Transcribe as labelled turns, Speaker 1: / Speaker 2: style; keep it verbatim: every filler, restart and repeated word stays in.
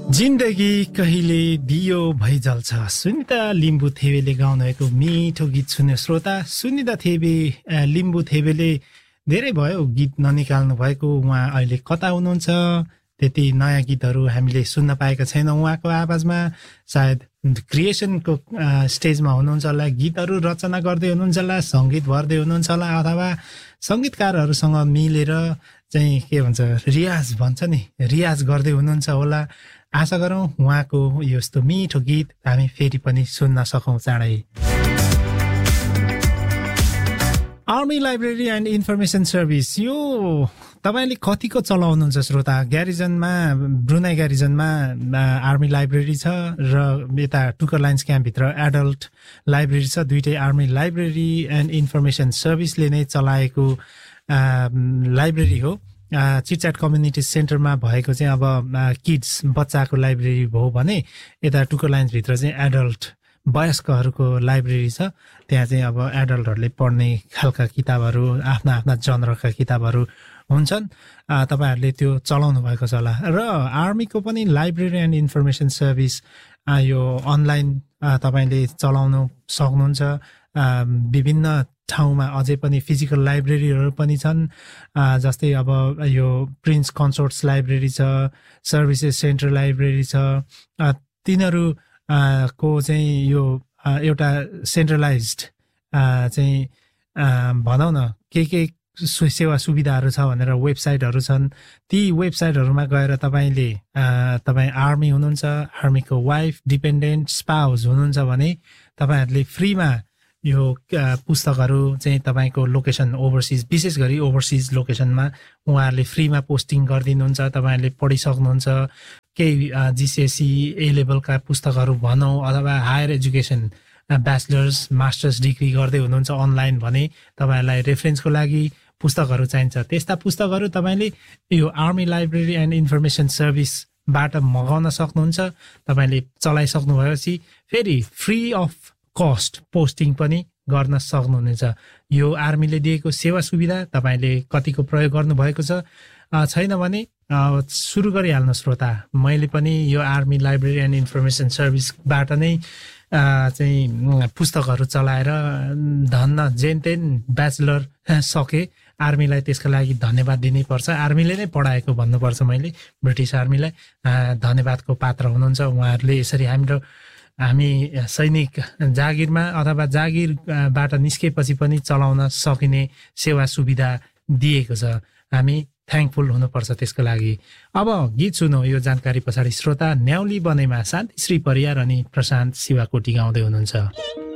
Speaker 1: जिन्दगी कहिले दियो भई जल्छ सुनिता लिम्बू थेबेले गाउनुभएको मिठो गीत सुन्यो श्रोता। सुनिता थेबे लिम्बू थेबेले धेरै भयो गीत ननिकाल्नु भएको, उहाँ अहिले कता हुनुहुन्छ, त्यति नयाँ गीतहरू हामीले सुन्न पाएका छैनौँ उहाँको आवाजमा। सायद क्रिएसनको स्टेजमा हुनुहुन्छ होला, गीतहरू रचना गर्दै हुनुहुन्छ होला, सङ्गीत भर्दै हुनुहुन्छ होला, अथवा सङ्गीतकारहरूसँग मिलेर चाहिँ के भन्छ रियाज भन्छ नि, रियाज गर्दै हुनुहुन्छ होला। आशा गरौँ उहाँको यस्तो मिठो गीत हामी फेरि पनि सुन्न सकौँ चाँडै। Army library and information service यो तपाईँले कतिको चलाउनुहुन्छ श्रोता? ग्यारिजनमा, ब्रुनाई ग्यारिजनमा आर्मी लाइब्रेरी छ र यता टुकर लाइन्स क्याम्पभित्र एडल्ट लाइब्रेरी छ। दुइटै आर्मी लाइब्रेरी एन्ड इन्फर्मेसन सर्भिसले नै चलाएको लाइब्रेरी हो। चिटच्याट कम्युनिटी सेन्टरमा भएको चाहिँ अब किड्स बच्चाको लाइब्रेरी भयो भने यता टुकर लाइन्सभित्र चाहिँ एडल्ट वयस्कहरूको लाइब्रेरी छ। त्यहाँ चाहिँ अब एडल्टहरूले पढ्ने खालका किताबहरू, आफ्ना आफ्ना जनरका किताबहरू हुन्छन्। तपाईँहरूले त्यो चलाउनु भएको छ होला। र आर्मीको पनि लाइब्रेरी एन्ड इन्फर्मेसन सर्भिस यो अनलाइन तपाईँले चलाउनु सक्नुहुन्छ। विभिन्न ठाउँमा अझै पनि फिजिकल लाइब्रेरीहरू पनि छन्, जस्तै अब यो प्रिन्स कन्सोर्ट्स लाइब्रेरी छ, सर्भिसेस सेन्टर लाइब्रेरी छ। तिनीहरू को चाहिँ यो एउटा सेन्ट्रलाइज्ड चाहिँ भनौँ न के के सेवा सुविधाहरू छ भनेर वेबसाइटहरू छन्। ती वेबसाइटहरूमा गएर तपाईँले तपाईँ आर्मी हुनुहुन्छ, आर्मीको वाइफ, डिपेन्डेन्ट, स्पाउस हुनुहुन्छ भने तपाईँहरूले फ्रीमा यो पुस्तकहरू चाहिँ तपाईँको लोकेसन ओभरसिज, विशेष गरी ओभरसिज लोकेसनमा उहाँहरूले फ्रीमा पोस्टिङ गरिदिनुहुन्छ। तपाईँहरूले पढिसक्नुहुन्छ। केही जिसिएससी ए लेभलका पुस्तकहरू भनौँ अथवा higher education bachelors masters degree गर्दै हुनुहुन्छ अनलाइन भने तपाईँहरूलाई रेफरेन्सको लागि पुस्तकहरू चाहिन्छ। त्यस्ता पुस्तकहरू तपाईँले यो आर्मी लाइब्रेरी एन्ड इन्फर्मेसन सर्भिसबाट मगाउन सक्नुहुन्छ। तपाईँले चलाइसक्नु भएपछि फेरि फ्री अफ कस्ट पोस्टिङ पनि गर्न सक्नुहुनेछ। यो आर्मीले दिएको सेवा सुविधा तपाईँले कतिको प्रयोग गर्नुभएको छ छैन भने सुरु गरिहाल्नु श्रोता। मैले पनि यो आर्मी लाइब्रेरी एन्ड इन्फर्मेसन सर्भिसबाट नै चाहिँ पुस्तकहरू चलाएर धन्न जेनतेन ब्याचलर सके। आर्मीलाई त्यसको लागि धन्यवाद दिनै पर्छ। आर्मीले नै पढाएको भन्नुपर्छ मैले, ब्रिटिस आर्मीलाई धन्यवादको पात्र हुनुहुन्छ। उहाँहरूले यसरी हाम्रो हामी सैनिक जागिरमा अथवा जागिरबाट निस्केपछि पनि चलाउन सकिने सेवा सुविधा दिएको छ। हामी थ्याङ्कफुल हुनुपर्छ त्यसको लागि। अब गीत सुनौ यो जानकारी पछाडि श्रोता। न्याउली बनेमा शान्तिश्री परियार अनि प्रशान्त शिवाकोटी गाउँदै हुनुहुन्छ।